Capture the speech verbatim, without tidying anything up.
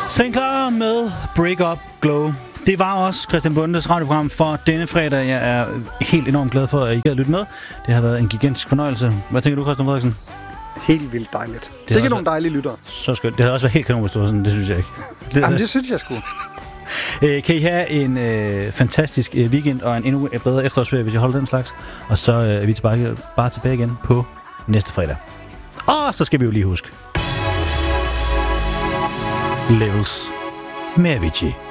Sinclair med Break Up Glow. Det var også Christian Bondes radioprogram for denne fredag. Jeg er helt enormt glad for, at I har lyttet med. Det har været en gigantisk fornøjelse. Hvad tænker du, Christian Frederiksen? Helt vildt dejligt. Sikkert nogle dejlige lyttere. Så skønt. Det havde også været helt kanon, hvis du var sådan. Det synes jeg ikke. Det, Jamen, det synes jeg sgu. Øh, kan I have en øh, fantastisk øh, weekend og en endnu bedre efterårsferie, hvis I holder den slags. Og så øh, er vi tilbage, bare tilbage igen på næste fredag. Og så skal vi jo lige huske Levels med Avicii.